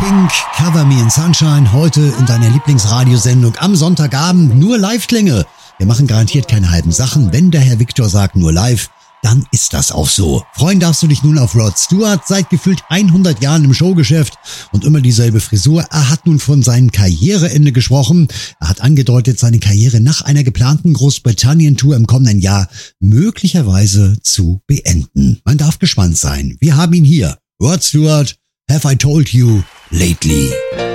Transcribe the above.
Pink, Cover Me in Sunshine, heute in deiner Lieblingsradiosendung am Sonntagabend. Nur Live-Klänge. Wir machen garantiert keine halben Sachen. Wenn der Herr Viktor sagt nur live, dann ist das auch so. Freuen darfst du dich nun auf Rod Stewart, seit gefühlt 100 Jahren im Showgeschäft und immer dieselbe Frisur. Er hat nun von seinem Karriereende gesprochen. Er hat angedeutet, seine Karriere nach einer geplanten Großbritannien-Tour im kommenden Jahr möglicherweise zu beenden. Man darf gespannt sein. Wir haben ihn hier. Rod Stewart, Have I Told You Lately?